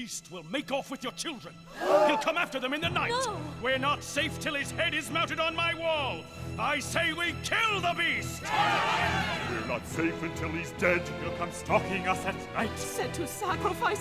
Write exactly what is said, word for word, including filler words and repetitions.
beast will make off with your children. He'll come after them in the night. No. We're not safe till his head is mounted on my wall. I say we kill the beast! We're not safe until he's dead. He'll come stalking us at night. Said to sacrifice